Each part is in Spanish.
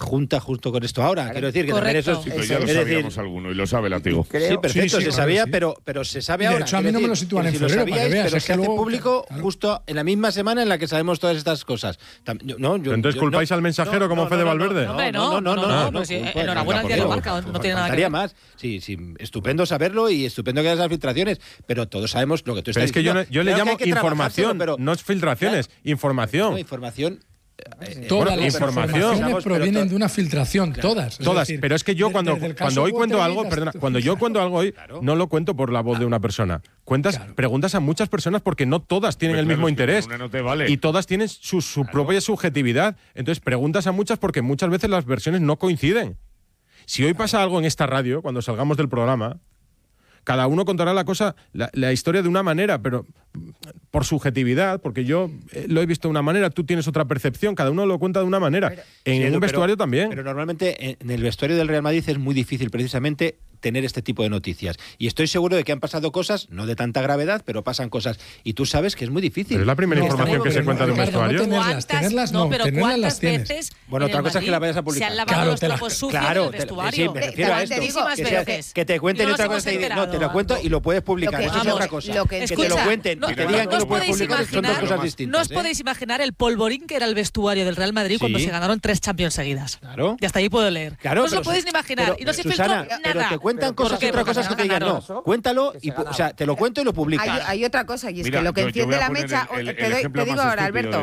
junta justo con esto ahora. Quiero decir que también eso sí, ya lo sabíamos alguno y lo sabe Látigo. Sí, perfecto, se sabía, pero se sabe ahora. De hecho, a mí no me lo sitúan en febrero, para que veas. Pero se hace luego, público justo en la misma semana en la que sabemos todas estas cosas. Entonces, ¿culpáis al Mensajero como Fede Valverde? No, enhorabuena al diario Marca, no tiene nada que ver. Más. Sí, estupendo saberlo y estupendo que haya esas filtraciones, pero todos sabemos lo que tú estás diciendo. Es que yo le llamo información, no es filtraciones, información. No, información. Todas las informaciones provienen de una filtración, todas. Pero es que yo cuando hoy cuento algo, cuando yo cuento algo hoy, no lo cuento por la voz de una persona. Preguntas a muchas personas porque no todas tienen el mismo interés. Y todas tienen su propia subjetividad. Entonces preguntas a muchas porque muchas veces las versiones no coinciden. Si hoy pasa algo en esta radio, cuando salgamos del programa, cada uno contará la historia de una manera, pero por subjetividad, porque yo lo he visto de una manera, tú tienes otra percepción, cada uno lo cuenta de una manera. En un vestuario también. Pero normalmente en el vestuario del Real Madrid es muy difícil precisamente tener este tipo de noticias. Y estoy seguro de que han pasado cosas, no de tanta gravedad, pero pasan cosas. Y tú sabes que es muy difícil. Pero es la primera información que se cuenta de un vestuario. Tenerlas no, pero tenerlas ¿cuántas las tienes. veces bueno, otra cosa es que la vayas a publicar. Se han lavado los trapos sucios del vestuario. Sí, me refiero a esto. Que te cuenten otra cosa. No, te lo cuento y lo puedes publicar. Eso es otra cosa. Que te lo cuenten y te digan que lo puedes publicar son dos cosas distintas. No os podéis imaginar el polvorín que era el vestuario del Real Madrid cuando se ganaron 3 Champions seguidas. Claro. Y hasta ahí puedo leer. No os lo podéis ni imaginar. Y no se filtró nada. Pero te cuentan cosas y otra cosa es que te digan no. Cuéntalo, te lo cuento y lo publicas. Hay otra cosa, y es que lo que enciende la mecha... Te digo ahora, Alberto.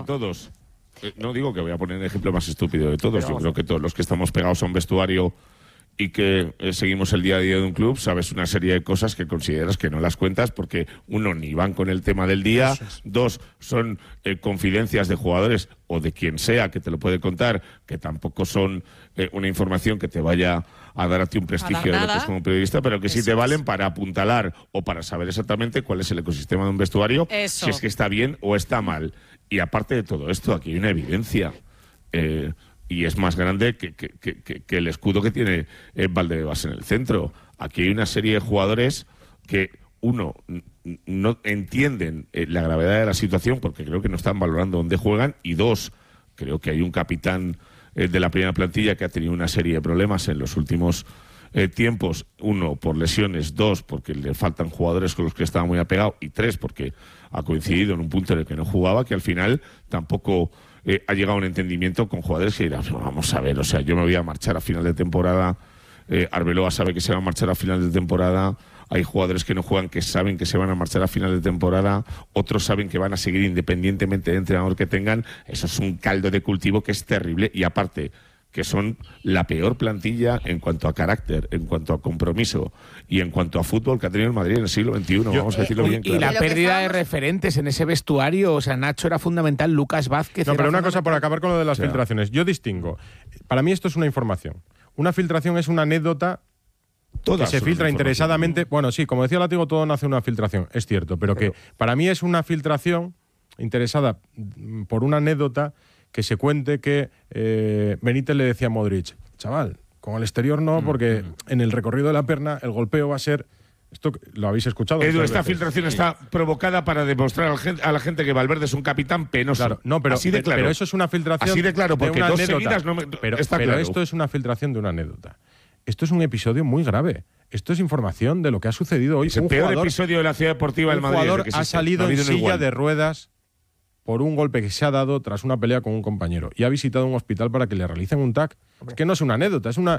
No digo que voy a poner el ejemplo más estúpido de todos. Yo creo que todos los que estamos pegados a un vestuario y que seguimos el día a día de un club, sabes una serie de cosas que consideras que no las cuentas porque, uno, ni van con el tema del día, dos, son confidencias de jugadores o de quien sea que te lo puede contar, que tampoco son una información que te vaya a dar a ti un prestigio de lo que es como periodista, pero que sí te valen para apuntalar o para saber exactamente cuál es el ecosistema de un vestuario, si es que está bien o está mal. Y aparte de todo esto, aquí hay una evidencia. Y es más grande que el escudo que tiene Valdebebas en el centro. Aquí hay una serie de jugadores que, uno, no entienden la gravedad de la situación porque creo que no están valorando dónde juegan, y dos, creo que hay un capitán de la primera plantilla que ha tenido una serie de problemas en los últimos tiempos, uno, por lesiones, dos, porque le faltan jugadores con los que estaba muy apegado, y tres, porque ha coincidido en un punto en el que no jugaba, que al final tampoco... ha llegado a un entendimiento con jugadores que dirán, vamos a ver, o sea, yo me voy a marchar a final de temporada, Arbeloa sabe que se va a marchar a final de temporada, hay jugadores que no juegan que saben que se van a marchar a final de temporada, otros saben que van a seguir independientemente del entrenador que tengan. Eso es un caldo de cultivo que es terrible, y aparte que son la peor plantilla en cuanto a carácter, en cuanto a compromiso y en cuanto a fútbol que ha tenido el Madrid en el siglo XXI, vamos a decirlo bien claro. Y la pérdida de referentes en ese vestuario, o sea, Nacho era fundamental, Lucas Vázquez... No, pero una cosa por acabar con lo de las filtraciones. Yo distingo. Para mí esto es una información. Una filtración es una anécdota que se filtra interesadamente. Bueno, sí, como decía Látigo, todo nace de una filtración, es cierto, pero que para mí es una filtración interesada por una anécdota que se cuente que Benítez le decía a Modric, chaval, con el exterior no, porque en el recorrido de la pierna el golpeo va a ser... Esto lo habéis escuchado. Edu, esta filtración está provocada para demostrar a la gente que Valverde es un capitán penoso. Claro, no, pero, así de claro. Pero eso es una filtración. Así de claro, porque de dos anécdota. seguidas no me... Pero claro. Esto es una filtración de una anécdota. Esto es un episodio muy grave. Esto es información de lo que ha sucedido hoy. Es el peor episodio de la Ciudad Deportiva del Madrid. Un jugador ha salido en silla de ruedas por un golpe que se ha dado tras una pelea con un compañero y ha visitado un hospital para que le realicen un TAC. Es que no es una anécdota, es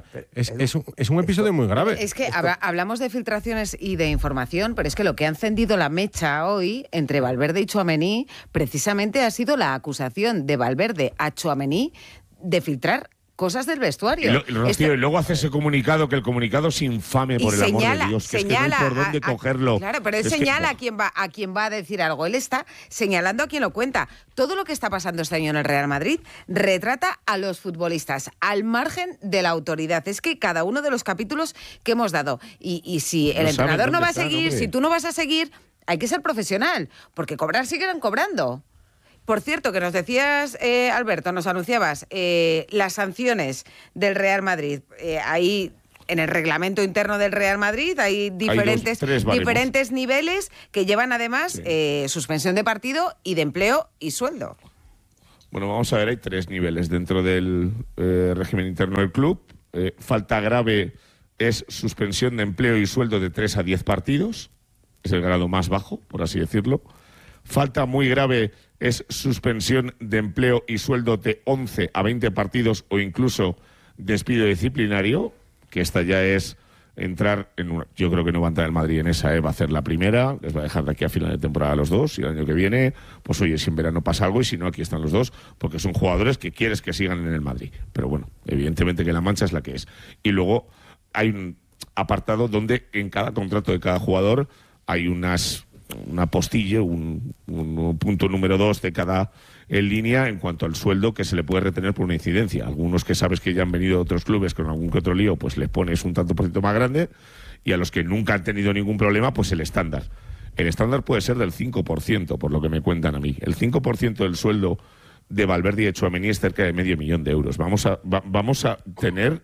un episodio muy grave. Es que hablamos de filtraciones y de información, pero es que lo que ha encendido la mecha hoy entre Valverde y Tchouaméni precisamente ha sido la acusación de Valverde a Tchouaméni de filtrar cosas del vestuario. Y luego hace ese comunicado, que el comunicado es infame, por el amor de Dios, que señala, es que no hay por dónde cogerlo. Claro, pero él señala a quien va a decir algo. Él está señalando a quien lo cuenta. Todo lo que está pasando este año en el Real Madrid retrata a los futbolistas al margen de la autoridad. Es que cada uno de los capítulos que hemos dado, y si el entrenador no va a seguir, si tú no vas a seguir, hay que ser profesional, porque cobrar siguen cobrando. Por cierto, que nos decías, Alberto, nos anunciabas las sanciones del Real Madrid. Ahí, en el reglamento interno del Real Madrid, hay diferentes niveles que llevan además suspensión de partido y de empleo y sueldo. Bueno, vamos a ver, hay 3 niveles dentro del régimen interno del club. Falta grave es suspensión de empleo y sueldo de 3 a 10 partidos. Es el grado más bajo, por así decirlo. Falta muy grave es suspensión de empleo y sueldo de 11 a 20 partidos o incluso despido disciplinario, que esta ya es entrar en una... Yo creo que no va a entrar el Madrid en esa, va a hacer la primera, les va a dejar de aquí a final de temporada a los dos, y el año que viene, pues oye, si en verano pasa algo, y si no, aquí están los dos, porque son jugadores que quieres que sigan en el Madrid. Pero bueno, evidentemente que la mancha es la que es. Y luego hay un apartado donde en cada contrato de cada jugador hay una postilla, un punto número 2 de cada línea en cuanto al sueldo que se le puede retener por una incidencia. Algunos que sabes que ya han venido de otros clubes con algún que otro lío, pues les pones un tanto por ciento más grande, y a los que nunca han tenido ningún problema, pues el estándar. El estándar puede ser del 5%, por lo que me cuentan a mí. El 5% del sueldo de Valverde y de Tchouaméni es cerca de €500,000. Vamos a tener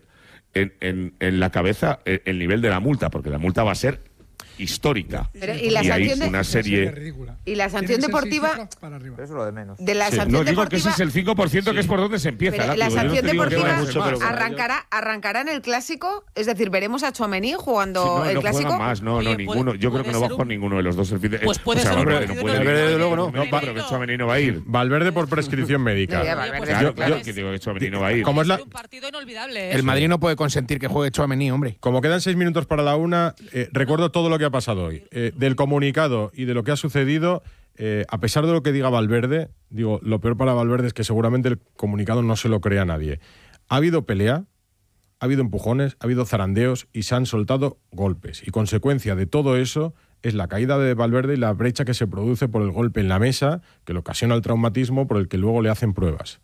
en la cabeza el nivel de la multa, porque la multa va a ser histórica. Pero, y hay una serie... Y la sanción deportiva... Eso es lo de menos. De la sanción no, digo deportiva, que ese es el 5%, que es por donde se empieza. Pero la sanción deportiva arrancará en el Clásico, es decir, veremos a Tchouaméni jugando el Clásico. No más, ninguno. Yo creo que no va por ninguno de los dos. Pues puede ser un partido. Valverde luego no. Pero que Tchouaméni no va a ir. Valverde por prescripción médica. Claro, que digo que Tchouaméni no va a ir. Como es un partido inolvidable. El Madrid no puede consentir que juegue Tchouaméni, hombre. Como quedan 6 minutos para la 1, recuerdo todo lo que ha pasado hoy. Del comunicado y de lo que ha sucedido, a pesar de lo que diga Valverde, digo, lo peor para Valverde es que seguramente el comunicado no se lo crea nadie. Ha habido pelea, ha habido empujones, ha habido zarandeos y se han soltado golpes. Y consecuencia de todo eso es la caída de Valverde y la brecha que se produce por el golpe en la mesa, que le ocasiona el traumatismo por el que luego le hacen pruebas.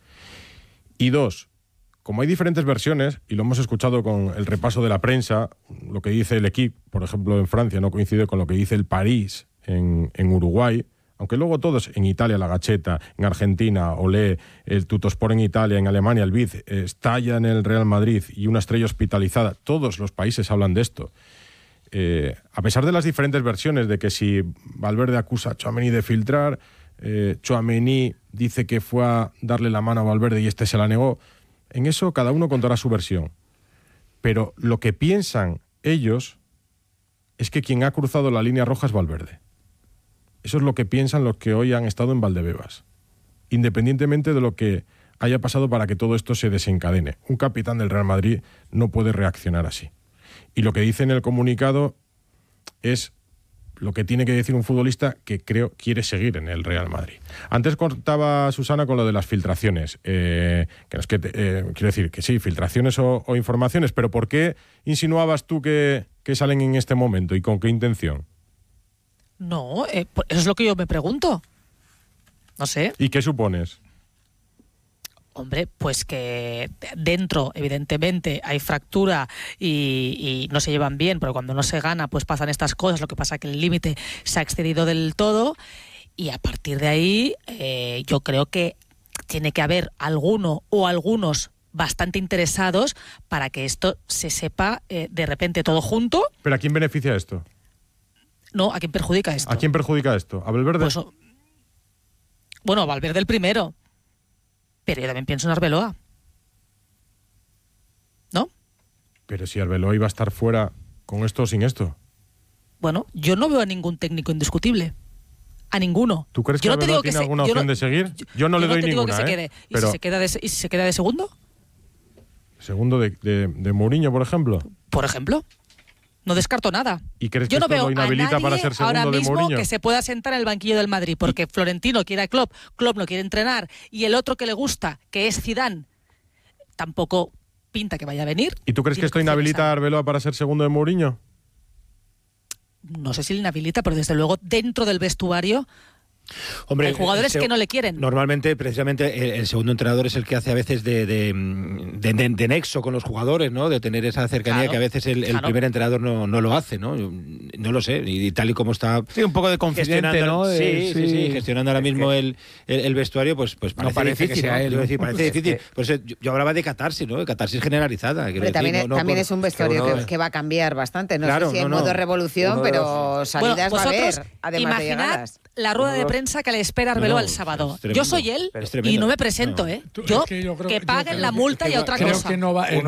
Y 2, como hay diferentes versiones, y lo hemos escuchado con el repaso de la prensa, lo que dice el Equipe, por ejemplo, en Francia, no coincide con lo que dice el Paris en Uruguay, aunque luego todos, en Italia la Gazzetta, en Argentina Olé, el Tuttosport en Italia, en Alemania el Bild, Estalla en el Real Madrid y una estrella hospitalizada, todos los países hablan de esto. A pesar de las diferentes versiones de que si Valverde acusa a Tchouaméni de filtrar, Tchouaméni dice que fue a darle la mano a Valverde y este se la negó, en eso cada uno contará su versión. Pero lo que piensan ellos es que quien ha cruzado la línea roja es Valverde. Eso es lo que piensan los que hoy han estado en Valdebebas. Independientemente de lo que haya pasado para que todo esto se desencadene. Un capitán del Real Madrid no puede reaccionar así. Y lo que dice en el comunicado es lo que tiene que decir un futbolista que creo quiere seguir en el Real Madrid. Antes contaba Susana con lo de las filtraciones. Quiero decir que sí, filtraciones o informaciones, pero ¿por qué insinuabas tú que salen en este momento y con qué intención? No, eso es lo que yo me pregunto. No sé. ¿Y qué supones? Hombre, pues que dentro, evidentemente, hay fractura y no se llevan bien, pero cuando no se gana, pues pasan estas cosas. Lo que pasa es que el límite se ha excedido del todo y a partir de ahí yo creo que tiene que haber alguno o algunos bastante interesados para que esto se sepa de repente todo junto. ¿Pero a quién beneficia esto? No, ¿a quién perjudica esto? ¿A quién perjudica esto? ¿A Valverde? Pues, bueno, Valverde el primero. Pero yo también pienso en Arbeloa. ¿No? Pero si Arbeloa iba a estar fuera con esto o sin esto. Bueno, yo no veo a ningún técnico indiscutible. A ninguno. ¿Tú crees que Arbeloa tiene alguna opción de seguir? Yo no le doy ninguna, que se quede. ¿Y si se queda de segundo? ¿Segundo de Mourinho, por ejemplo? Por ejemplo. No descarto nada. ¿Y crees yo que no esto veo lo inhabilita a nadie para ser segundo ahora de mismo Mourinho? Que se pueda sentar en el banquillo del Madrid, porque Florentino quiere a Klopp no quiere entrenar, y el otro que le gusta, que es Zidane, tampoco pinta que vaya a venir. ¿Y tú crees que esto inhabilita a Arbeloa para ser segundo de Mourinho? No sé si le inhabilita, pero desde luego dentro del vestuario Hombre, hay jugadores que no le quieren. Normalmente, precisamente, el segundo entrenador es el que hace a veces de nexo con los jugadores, ¿no? De tener esa cercanía, claro, que a veces el primer entrenador no lo hace, ¿no? Yo no lo sé, y tal y como está... Sí, un poco de confidente, ¿no? Sí, gestionando ahora mismo el vestuario, pues parece no parece difícil, que sea él, ¿no? Parece difícil. Pues yo hablaba de catarsis, ¿no? De catarsis generalizada. Pero también es un vestuario que va a cambiar bastante. No sé si en modo revolución, pero salidas va a haber, además de llegadas. La rueda de prensa prensa que le espera Arbeloa el sábado. Yo soy él y no me presento, ¿eh? Yo que paguen la multa y otra cosa. Creo que no va